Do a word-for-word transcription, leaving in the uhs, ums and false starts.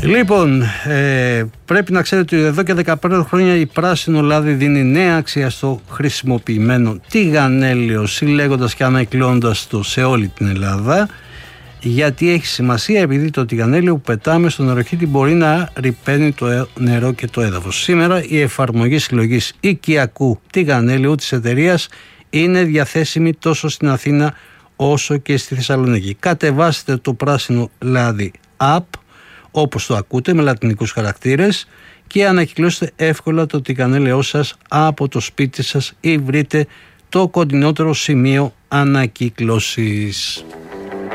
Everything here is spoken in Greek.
Λοιπόν, ε, πρέπει να ξέρετε ότι εδώ και δεκαπέντε χρόνια η Πράσινο Λάδι δίνει νέα αξία στο χρησιμοποιημένο τηγανέλαιο, συλλέγοντας και ανακυκλώνοντας το σε όλη την Ελλάδα, γιατί έχει σημασία, επειδή το τηγανέλαιο που πετάμε στο νεροχύτη μπορεί να ρυπαίνει το νερό και το έδαφος. Σήμερα η εφαρμογή συλλογής οικιακού τηγανέλαιου της εταιρείας είναι διαθέσιμη τόσο στην Αθήνα όσο και στη Θεσσαλονίκη. Κατεβάστε το Πράσινο Λάδι app, όπως το ακούτε, με λατινικούς χαρακτήρες, και ανακυκλώστε εύκολα το τηγανέλαιό σας από το σπίτι σας ή βρείτε το κοντινότερο σημείο ανακύκλωσης.